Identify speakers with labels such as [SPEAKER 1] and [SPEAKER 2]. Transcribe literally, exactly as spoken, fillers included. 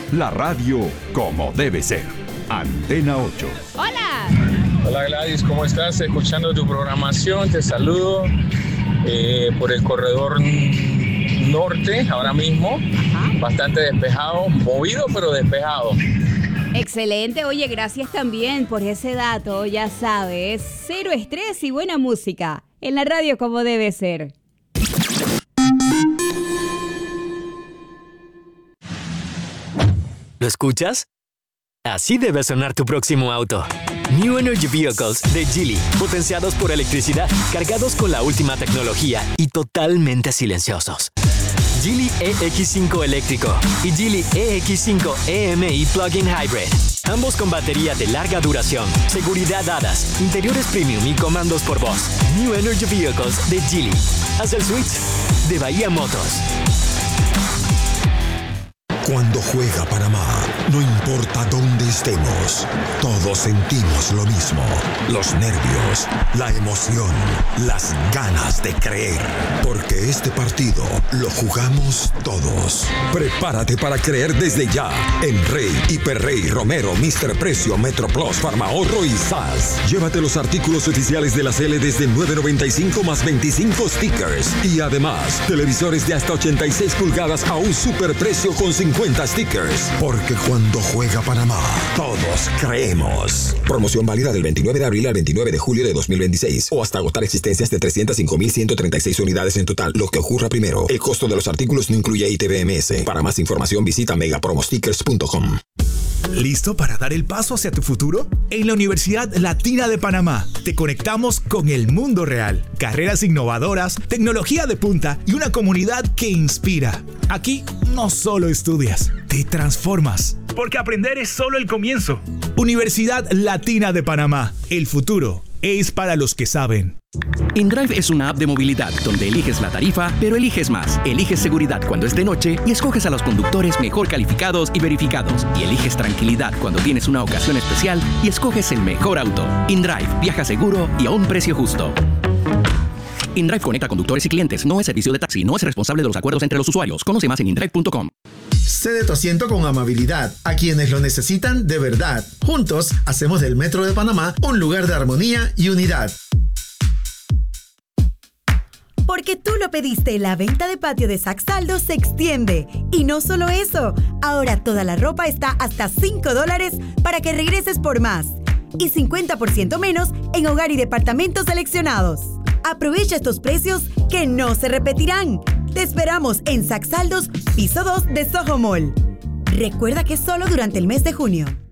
[SPEAKER 1] La radio como debe ser. Antena ocho.
[SPEAKER 2] ¡Hola!
[SPEAKER 3] Hola Gladys, ¿cómo estás? Escuchando tu programación, te saludo eh, por el corredor norte ahora mismo.
[SPEAKER 2] Ajá.
[SPEAKER 3] Bastante despejado, movido pero despejado.
[SPEAKER 2] Excelente, oye, gracias también por ese dato, ya sabes, cero estrés y buena música, en la radio como debe ser.
[SPEAKER 4] ¿Lo escuchas? Así debe sonar tu próximo auto. New Energy Vehicles de Geely, potenciados por electricidad, cargados con la última tecnología y totalmente silenciosos. Geely E X cinco eléctrico y Geely E X cinco E M I Plug-in Hybrid. Ambos con batería de larga duración, seguridad A D A S, interiores premium y comandos por voz. New Energy Vehicles de Geely. Haz el switch de Bahía Motors.
[SPEAKER 5] Cuando juega Panamá, no importa dónde estemos, todos sentimos lo mismo. Los nervios, la emoción, las ganas de creer. Porque este partido lo jugamos todos. Prepárate para creer desde ya en Rey, Hiperrey, Romero, míster Precio, MetroPlus, Farmahorro y S A S. Llévate los artículos oficiales de la Cele desde nueve noventa y cinco más veinticinco stickers. Y además, televisores de hasta ochenta y seis pulgadas a un superprecio con cincuenta stickers. Porque cuando juega Panamá, todos creemos. Promoción válida del veintinueve de abril al veintinueve de julio de dos mil veintiséis o hasta agotar existencias de trescientas cinco mil ciento treinta y seis unidades en total, lo que ocurra primero. El costo de los artículos no incluye I T B M S. Para más información visita mega promo stickers punto com.
[SPEAKER 6] ¿Listo para dar el paso hacia tu futuro? En la Universidad Latina de Panamá te conectamos con el mundo real. Carreras innovadoras, tecnología de punta y una comunidad que inspira. Aquí no solo estudias, te transformas. Porque aprender es solo el comienzo. Universidad Latina de Panamá. El futuro es para los que saben.
[SPEAKER 7] InDrive es una app de movilidad donde eliges la tarifa, pero eliges más. Eliges seguridad cuando es de noche y escoges a los conductores mejor calificados y verificados. Y eliges tranquilidad cuando tienes una ocasión especial y escoges el mejor auto. InDrive, viaja seguro y a un precio justo. InDrive conecta conductores y clientes. No es servicio de taxi, no es responsable de los acuerdos entre los usuarios. Conoce más en indrive punto com.
[SPEAKER 8] Cede tu asiento con amabilidad a quienes lo necesitan de verdad. Juntos hacemos del Metro de Panamá un lugar de armonía y unidad.
[SPEAKER 9] Porque tú lo pediste, la venta de patio de Saxaldo se extiende. Y no solo eso, ahora toda la ropa está hasta cinco dólares para que regreses por más. Y cincuenta por ciento menos en hogar y departamentos seleccionados. Aprovecha estos precios que no se repetirán. Te esperamos en Saxaldos, piso dos de Soho Mall. Recuerda que es solo durante el mes de junio.